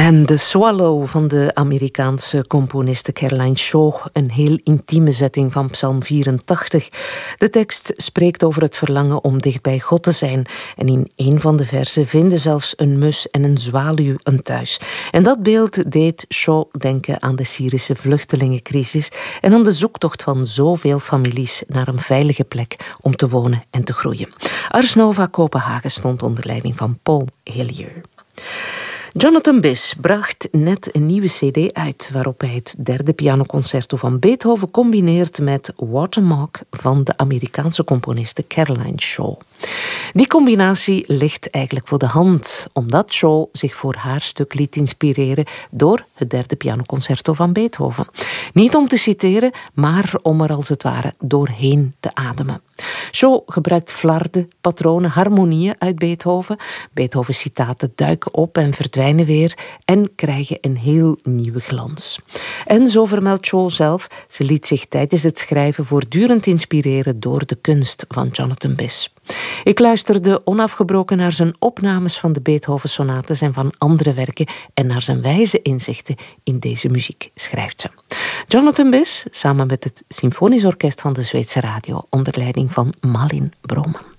En The Swallow van de Amerikaanse componiste Caroline Shaw, een heel intieme zetting van Psalm 84. De tekst spreekt over het verlangen om dicht bij God te zijn. En in een van de verzen vinden zelfs een mus en een zwaluw een thuis. En dat beeld deed Shaw denken aan de Syrische vluchtelingencrisis en aan de zoektocht van zoveel families naar een veilige plek om te wonen en te groeien. Ars Nova Kopenhagen stond onder leiding van Paul Hillier. Jonathan Bis bracht net een nieuwe cd uit waarop hij het derde pianoconcerto van Beethoven combineert met Watermark van de Amerikaanse componiste Caroline Shaw. Die combinatie ligt eigenlijk voor de hand, omdat Shaw zich voor haar stuk liet inspireren door het derde pianoconcerto van Beethoven. Niet om te citeren, maar om er als het ware doorheen te ademen. Shaw gebruikt flarden, patronen, harmonieën uit Beethoven. Beethovens citaten duiken op en verdwijnen weer en krijgen een heel nieuwe glans. En zo vermeldt Shaw zelf, ze liet zich tijdens het schrijven voortdurend inspireren door de kunst van Jonathan Bis. Ik luisterde onafgebroken naar zijn opnames van de Beethoven-sonates en van andere werken en naar zijn wijze inzichten in deze muziek, schrijft ze. Jonathan Bis, samen met het Symfonisch Orkest van de Zweedse Radio, onder leiding van Malin Broman.